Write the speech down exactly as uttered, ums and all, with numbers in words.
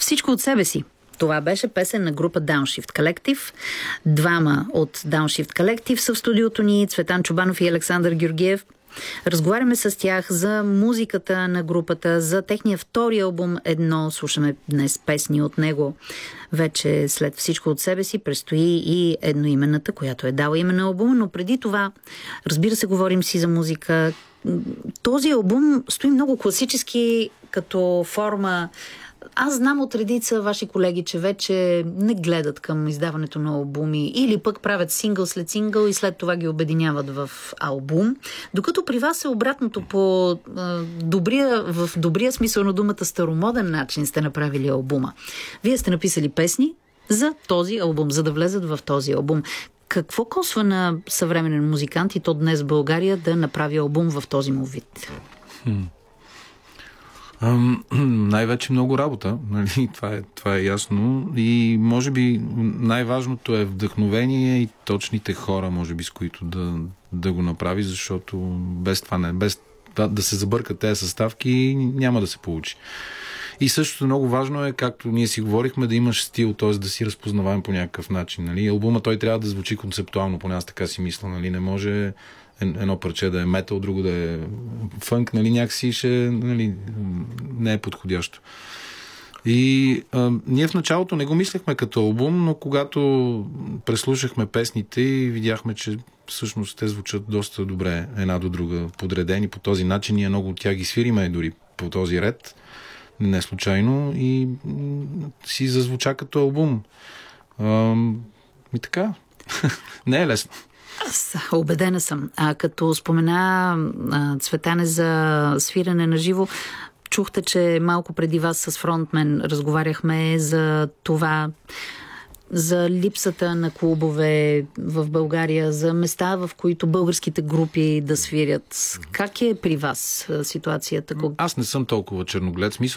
Всичко от себе си. Това беше песен на група Downshift Collective. Двама от Downshift Collective са в студиото ни, Цветан Чобанов и Александър Георгиев. Разговаряме с тях за музиката на групата, за техния втори албум Едно. Слушаме днес песни от него. Вече след Всичко от себе си предстои и едноименната, която е дала име на албума, но преди това, разбира се, говорим си за музика. Този албум стои много класически като форма. Аз знам от редица ваши колеги, че вече не гледат към издаването на албуми или пък правят сингъл след сингъл и след това ги обединяват в албум. Докато при вас е обратното, по а, добрия, в добрия смисъл на думата старомоден начин сте направили албума. Вие сте написали песни за този албум, за да влезат в този албум. Какво косва на съвременен музикант и то днес в България да направи албум в този му вид? Хм. Най-вече много работа, нали? това, е, това е ясно, и може би най-важното е вдъхновение и точните хора, може би, с които да, да го направи, защото без това не, без да, да се забъркат тези съставки, няма да се получи. И същото много важно е, както ние си говорихме, да имаш стил, т.е. да си разпознаваем по някакъв начин. Нали? Албума той трябва да звучи концептуално, поне аз така си мисля. Нали? Не може едно парче да е метал, друго да е фънк, нали, някакси ще, нали, не е подходящо. И а, ние в началото не го мислехме като албум, но когато преслушахме песните и видяхме, че всъщност те звучат доста добре една до друга, подредени по този начин, ние много от тях ги свириме дори по този ред, не случайно, и си зазвуча като албум. А, и така. Не е лесно. Аз убедена съм. А като спомена а, Цветане за свирене на живо, чухте, че малко преди вас с фронтмен разговаряхме за това, за липсата на клубове в България, за места, в които българските групи да свирят. Как е при вас ситуацията? Аз не съм толкова черноглед. Смисъл,